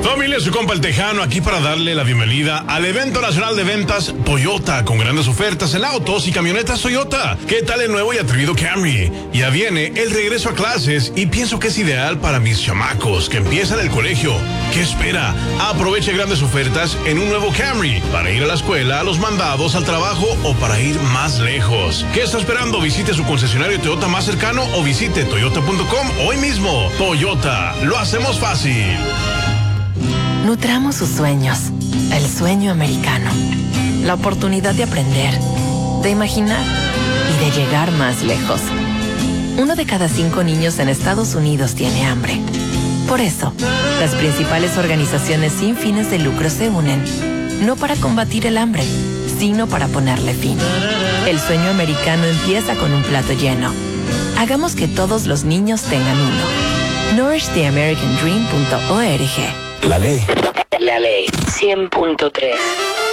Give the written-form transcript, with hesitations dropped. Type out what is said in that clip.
Familia, su compa el Tejano aquí para darle la bienvenida al evento nacional de ventas Toyota con grandes ofertas en autos y camionetas Toyota. ¿Qué tal el nuevo y atrevido Camry? Ya viene el regreso a clases y pienso que es ideal para mis chamacos que empiezan el colegio. ¿Qué espera? Aproveche grandes ofertas en un nuevo Camry para ir a la escuela, a los mandados, al trabajo o para ir más lejos. ¿Qué está esperando? Visite su concesionario Toyota más cercano o visite toyota.com hoy mismo. Toyota, lo hacemos fácil. Nutramos sus sueños, el sueño americano, la oportunidad de aprender, de imaginar y de llegar más lejos. 1 de cada 5 niños en Estados Unidos tiene hambre. Por eso, las principales organizaciones sin fines de lucro se unen, no para combatir el hambre, sino para ponerle fin. El sueño americano empieza con un plato lleno. Hagamos que todos los niños tengan uno. NourishTheAmericanDream.org. La ley. La ley 100.3.